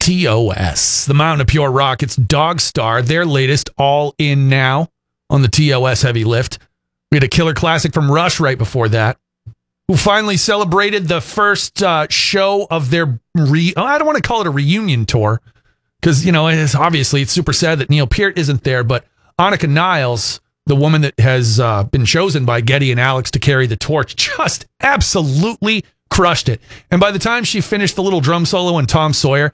TOS, the Mountain of Pure Rock. It's Dogstar, their latest, all in now on the TOS heavy lift. We had a killer classic from Rush right before that, who finally celebrated the first show of their, I don't want to call it a reunion tour, because, it's super sad that Neil Peart isn't there, but Annika Niles, the woman that has been chosen by Geddy and Alex to carry the torch, just absolutely crushed it. And by the time she finished the little drum solo on Tom Sawyer,